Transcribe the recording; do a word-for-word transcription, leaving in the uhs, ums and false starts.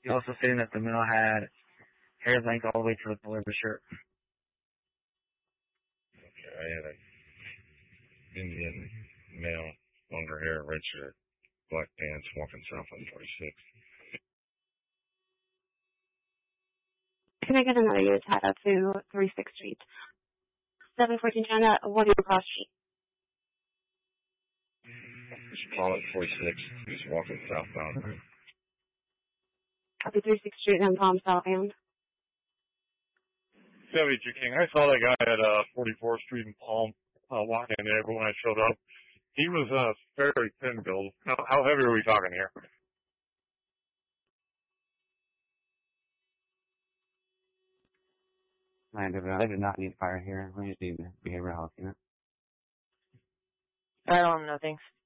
He also stated that the male had hair length all the way to the collar of his shirt. Okay, I had a Indian male, longer hair, red shirt, black pants, walking south on forty-six. Can I get another unit tied up to thirty-sixth Street? seven fourteen China, William Cross Street. Call it forty-six. He's walking southbound. Copy thirty-sixth Street and Palm southbound. W G King, I saw that guy at uh, forty-fourth Street in Palm uh, walking in there, but when I showed up, he was uh, fairly thin build. How, how heavy are we talking here? I did, I did not need fire here. We just need behavioral health unit. I don't know, thanks.